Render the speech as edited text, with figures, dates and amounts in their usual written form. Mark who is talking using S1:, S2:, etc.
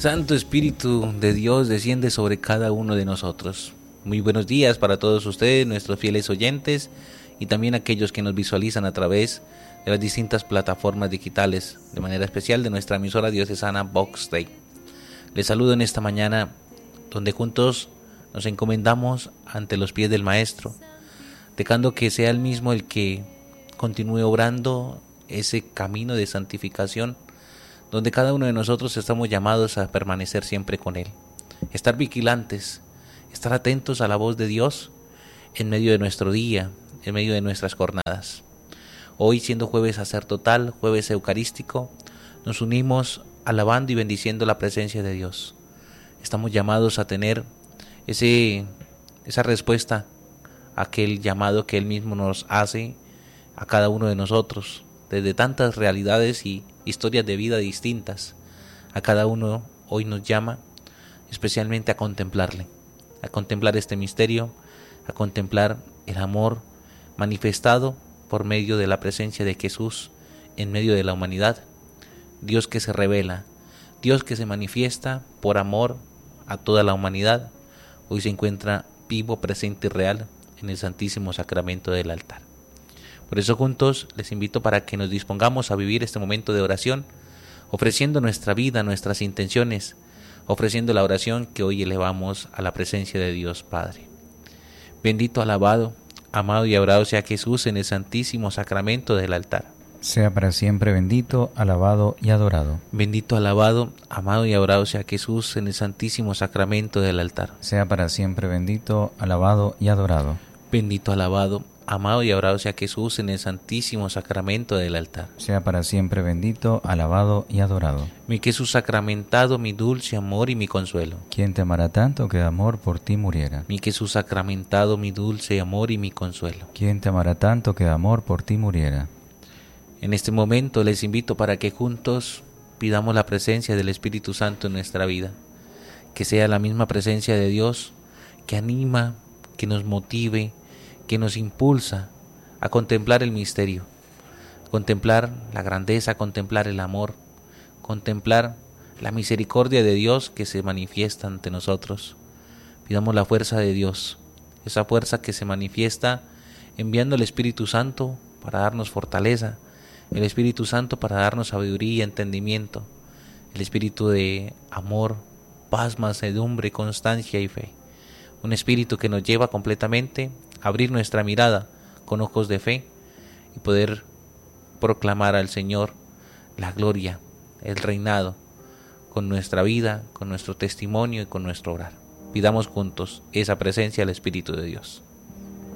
S1: Santo Espíritu de Dios desciende sobre cada uno de nosotros. Muy buenos días para todos ustedes, nuestros fieles oyentes, y también aquellos que nos visualizan a través de las distintas plataformas digitales, de manera especial de nuestra emisora diocesana Vox Dei. Les saludo en esta mañana, donde juntos nos encomendamos ante los pies del Maestro, dejando que sea Él mismo el que continúe obrando ese camino de santificación, donde cada uno de nosotros estamos llamados a permanecer siempre con Él, estar vigilantes, estar atentos a la voz de Dios en medio de nuestro día, en medio de nuestras jornadas. Hoy, siendo jueves sacerdotal, jueves eucarístico, nos unimos alabando y bendiciendo la presencia de Dios. Estamos llamados a tener esa respuesta a aquel llamado que Él mismo nos hace a cada uno de nosotros, desde tantas realidades y historias de vida distintas. A cada uno hoy nos llama especialmente a contemplarle, a contemplar este misterio, a contemplar el amor manifestado por medio de la presencia de Jesús en medio de la humanidad. Dios que se revela, Dios que se manifiesta por amor a toda la humanidad, hoy se encuentra vivo, presente y real en el Santísimo Sacramento del altar. Por eso juntos les invito para que nos dispongamos a vivir este momento de oración, ofreciendo nuestra vida, nuestras intenciones, ofreciendo la oración que hoy elevamos a la presencia de Dios Padre. Bendito, alabado, amado y adorado sea Jesús en el Santísimo Sacramento del altar.
S2: Sea para siempre bendito, alabado y adorado.
S1: Bendito, alabado, amado y adorado sea Jesús en el Santísimo Sacramento del altar.
S2: Sea para siempre bendito, alabado y adorado.
S1: Bendito, alabado, amado y adorado sea Jesús en el Santísimo Sacramento del altar.
S2: Sea para siempre bendito, alabado y adorado.
S1: Mi Jesús sacramentado, mi dulce amor y mi consuelo.
S2: ¿Quién te amará tanto que de amor por ti muriera?
S1: Mi Jesús sacramentado, mi dulce amor y mi consuelo.
S2: ¿Quién te amará tanto que de amor por ti muriera?
S1: En este momento les invito para que juntos pidamos la presencia del Espíritu Santo en nuestra vida. Que sea la misma presencia de Dios que anima, que nos motive, que nos impulsa a contemplar el misterio, contemplar la grandeza, contemplar el amor, contemplar la misericordia de Dios que se manifiesta ante nosotros. Pidamos la fuerza de Dios, esa fuerza que se manifiesta enviando el Espíritu Santo para darnos fortaleza, el Espíritu Santo para darnos sabiduría y entendimiento, el Espíritu de amor, paz, mansedumbre, constancia y fe. Un Espíritu que nos lleva completamente a abrir nuestra mirada con ojos de fe y poder proclamar al Señor la gloria, el reinado, con nuestra vida, con nuestro testimonio y con nuestro orar. Pidamos juntos esa presencia del Espíritu de Dios.